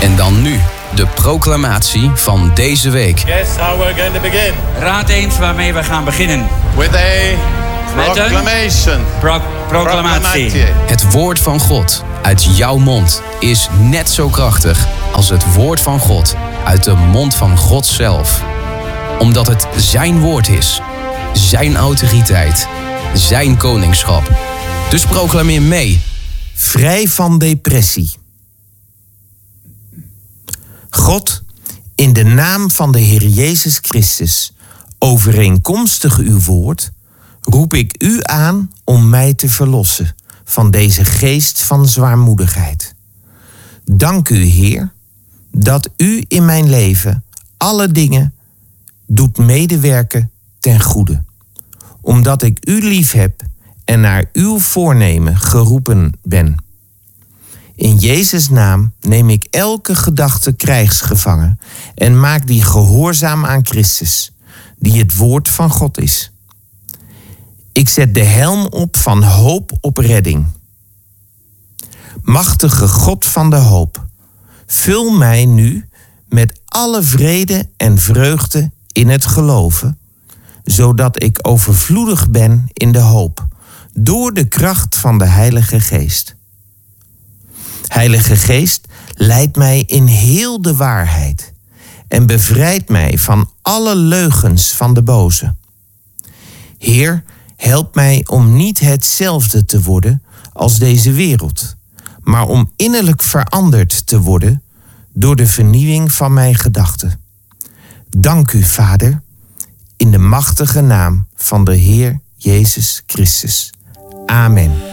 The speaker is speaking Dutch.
En dan nu, de proclamatie van deze week. Guess how we're going to begin. Raad eens waarmee we gaan beginnen. With a proclamation. Proclamatie. Het woord van God uit jouw mond is net zo krachtig als het woord van God uit de mond van God zelf. Omdat het zijn woord is, zijn autoriteit, zijn koningschap. Dus proclameer mee. Vrij van depressie. God, in de naam van de Heer Jezus Christus, overeenkomstig uw woord, roep ik u aan om mij te verlossen van deze geest van zwaarmoedigheid. Dank u, Heer, dat u in mijn leven alle dingen doet medewerken ten goede, omdat ik u lief heb en naar uw voornemen geroepen ben. In Jezus' naam neem ik elke gedachte krijgsgevangen en maak die gehoorzaam aan Christus, die het woord van God is. Ik zet de helm op van hoop op redding. Machtige God van de hoop, vul mij nu met alle vrede en vreugde in het geloven, zodat ik overvloedig ben in de hoop, door de kracht van de Heilige Geest. Heilige Geest, leid mij in heel de waarheid en bevrijd mij van alle leugens van de boze. Heer, help mij om niet hetzelfde te worden als deze wereld, maar om innerlijk veranderd te worden door de vernieuwing van mijn gedachten. Dank u, Vader, in de machtige naam van de Heer Jezus Christus. Amen.